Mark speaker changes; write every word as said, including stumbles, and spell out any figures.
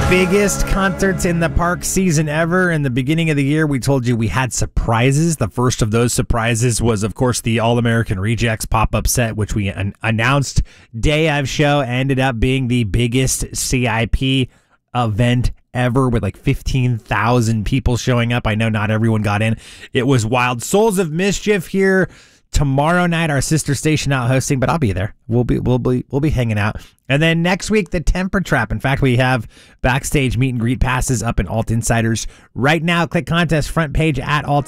Speaker 1: Biggest concerts in the park season ever. In the beginning of the year, we told you we had surprises. The first of those surprises was, of course, the All-American Rejects pop-up set, which we an- announced day of show, ended up being the biggest C I P event ever with like fifteen thousand people showing up. I know not everyone got in. It was wild. Souls of Mischief here tomorrow night, our sister station out hosting, but I'll be there. We'll be we'll be we'll be hanging out. And then next week, the Temper Trap. In fact, we have backstage meet and greet passes up in Alt Insiders right now. Click contest front page at Alt